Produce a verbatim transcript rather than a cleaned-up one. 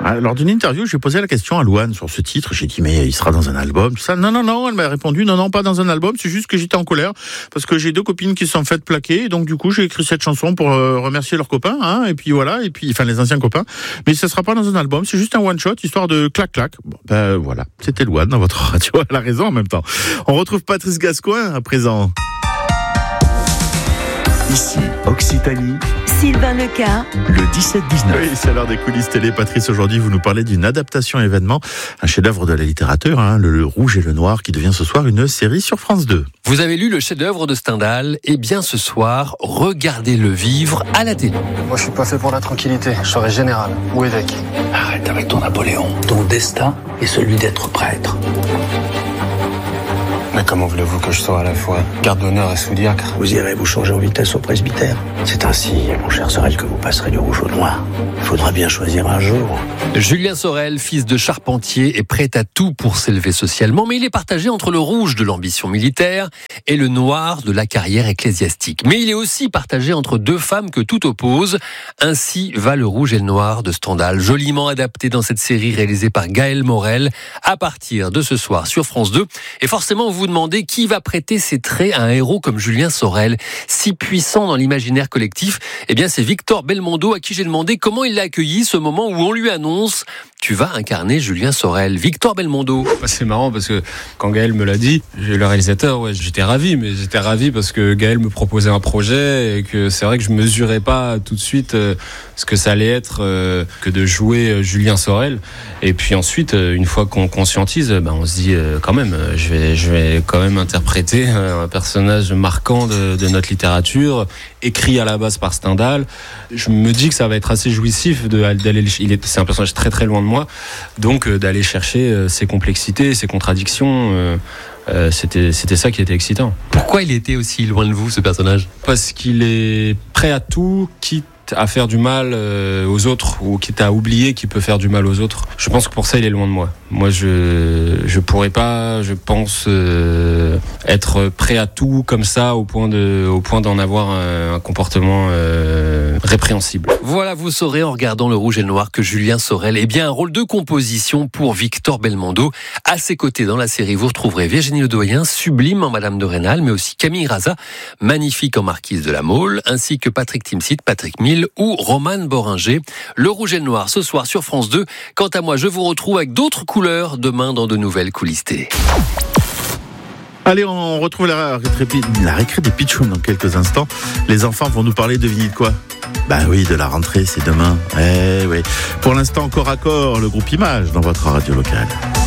Lors d'une interview, j'ai posé la question à Louane sur ce titre. J'ai dit, mais il sera dans un album, tout ça. Non, non, non, elle m'a répondu, non, non, pas dans un album. C'est juste que j'étais en colère parce que j'ai deux copines qui se sont faites plaquer. Et donc, du coup, j'ai écrit cette chanson pour euh, remercier leurs copains. Hein, et puis voilà, et puis, enfin, les anciens copains. Mais ça sera pas dans un album. C'est juste un one-shot, histoire de clac-clac. Bon, ben voilà. C'était Louane dans votre radio. Elle a raison en même temps. On retrouve Patrice Gascoin à présent. Ici, Occitanie. Sylvain Leca. Le dix-sept dix-neuf. Oui, c'est l'heure des coulisses télé. Patrice, aujourd'hui, vous nous parlez d'une adaptation événement, un chef-d'œuvre de la littérature, hein, le, le Rouge et le Noir, qui devient ce soir une série sur France deux. Vous avez lu le chef-d'œuvre de Stendhal, et bien ce soir, regardez-le vivre à la télé. Moi, je suis pas fait pour la tranquillité. Je serai général ou évêque. Arrête avec ton Napoléon. Ton destin est celui d'être prêtre. Mais comment voulez-vous que je sois à la fois garde d'honneur et sous-diacre ? Vous irez vous changer en vitesse au presbytère. C'est ainsi, mon cher Sorel, que vous passerez du rouge au noir. Il faudra bien choisir un jour. Julien Sorel, fils de charpentier, est prêt à tout pour s'élever socialement, mais il est partagé entre le rouge de l'ambition militaire et le noir de la carrière ecclésiastique. Mais il est aussi partagé entre deux femmes que tout oppose. Ainsi va le Rouge et le Noir de Stendhal, joliment adapté dans cette série réalisée par Gaël Morel, à partir de ce soir sur France deux. Et forcément, vous vous demandez qui va prêter ses traits à un héros comme Julien Sorel, si puissant dans l'imaginaire collectif. Eh bien, c'est Victor Belmondo à qui j'ai demandé comment il a accueilli ce moment où on lui annonce « Tu vas incarner Julien Sorel ». Victor Belmondo. C'est marrant parce que quand Gaël me l'a dit, le réalisateur, ouais, j'étais ravi, mais j'étais ravi parce que Gaël me proposait un projet et que c'est vrai que je mesurais pas tout de suite euh, ce que ça allait être euh, que de jouer euh, Julien Sorel. Et puis ensuite, euh, une fois qu'on conscientise, ben on se dit euh, quand même, euh, je vais, je vais quand même interpréter un personnage marquant de, de notre littérature, écrit à la base par Stendhal. Je me dis que ça va être assez jouissif de, d'aller, il est, c'est un personnage très très loin de moi, donc euh, d'aller chercher euh, ses complexités, ses contradictions. Euh, euh, c'était, c'était ça qui était excitant. Pourquoi il était aussi loin de vous, ce personnage ? Parce qu'il est prêt à tout, quitte à faire du mal euh, aux autres, ou quitte à oublier qu'il peut faire du mal aux autres. Je pense que pour ça, il est loin de moi. Moi, je je pourrais pas, je pense, euh, être prêt à tout comme ça, au point de, au point d'en avoir un, un comportement euh, répréhensible. Voilà, vous saurez en regardant Le Rouge et le Noir que Julien Sorel est bien un rôle de composition pour Victor Belmondo. À ses côtés dans la série, vous retrouverez Virginie Ledoyen, sublime en Madame de Rênal, mais aussi Camille Raza, magnifique en Marquise de la Mole, ainsi que Patrick Timsit, Patrick Mille ou Romane Boringer. Le Rouge et le Noir ce soir sur France deux. Quant à moi, je vous retrouve avec d'autres couleurs demain dans de nouvelles coulisses télé. Allez, on retrouve la, la récré des pitchouns dans quelques instants. Les enfants vont nous parler, devinez de quoi ? Bah oui, de la rentrée, c'est demain. Eh oui. Pour l'instant, corps à corps, le groupe Image dans votre radio locale.